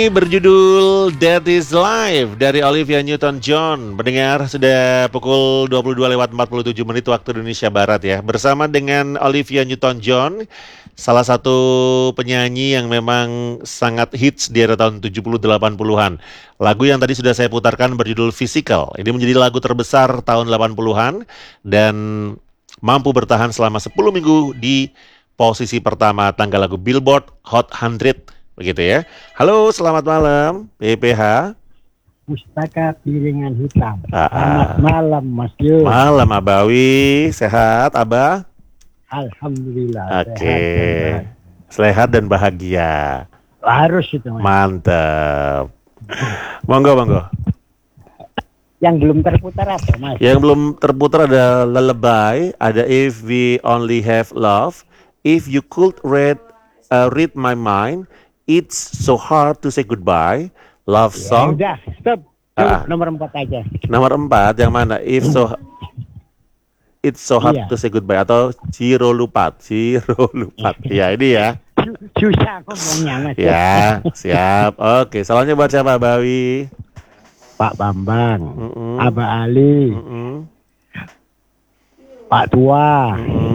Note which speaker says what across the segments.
Speaker 1: Berjudul That Is Life dari Olivia Newton-John. Mendengar sudah pukul 22:47 waktu Indonesia Barat ya. Bersama dengan Olivia Newton-John, salah satu penyanyi yang memang sangat hits di era tahun 70-80-an. Lagu yang tadi sudah saya putarkan berjudul Physical. Ini menjadi lagu terbesar tahun 80-an dan mampu bertahan selama 10 minggu di posisi pertama tangga lagu Billboard Hot 100. Begitu ya. Halo, selamat malam, PPH.
Speaker 2: Pustaka Piringan Hitam. Selamat malam, Mas Yus.
Speaker 1: Malam, Abawi. Sehat, Abah?
Speaker 2: Alhamdulillah.
Speaker 1: Oke. Sehat dan bahagia.
Speaker 2: Harus itu, Mas.
Speaker 1: Mantap. Monggo.
Speaker 2: Yang belum terputar apa, Mas?
Speaker 1: Yang belum terputar ada Lullaby, ada If We Only Have Love, If You Could Read My Mind, It's So Hard to Say Goodbye, Love Song.
Speaker 2: Ya, udah, stop. Nomor 4 aja.
Speaker 1: Nomor 4 yang mana? It's So Hard to Say Goodbye atau Ciro Lupat. Ya, ini ya.
Speaker 2: Susah ngomongnya, Mas.
Speaker 1: Ya, siap. Oke, salamnya buat siapa, Bawi?
Speaker 2: Pak Bambang, Abah Ali, Pak Tua,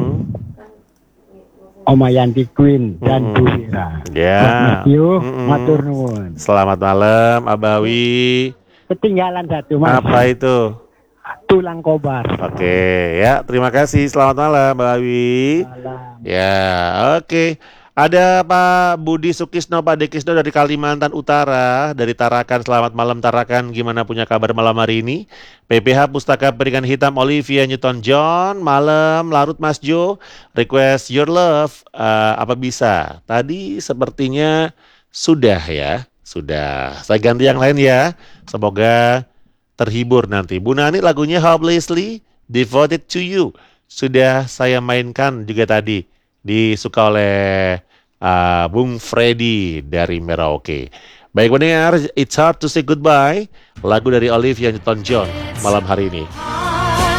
Speaker 2: Oma Yanti Queen dan Bu Ira.
Speaker 1: Ya.
Speaker 2: Matur nuwun.
Speaker 1: Selamat malam, Abawi.
Speaker 2: Ketinggalan satu, Mas.
Speaker 1: Apa itu?
Speaker 2: Tulang kobar.
Speaker 1: Oke, ya. Terima kasih. Selamat malam, Abawi.
Speaker 2: Malam.
Speaker 1: Ya, oke. Ada Pak Budi Sukisno, Pak Dekisno dari Kalimantan Utara, dari Tarakan. Selamat malam Tarakan, gimana punya kabar malam hari ini? PPH Pustaka Piringan Hitam Olivia Newton-John, malam larut Mas Jo, request Your Love, apa bisa? Tadi sepertinya sudah ya, sudah. Saya ganti yang lain ya, semoga terhibur nanti. Bu Nani lagunya Hopelessly Devoted to You, sudah saya mainkan juga tadi. Disuka oleh Bung Freddy dari Merauke. Baik pendengar, It's Hard to Say Goodbye, lagu dari Olivia Newton-John malam hari ini.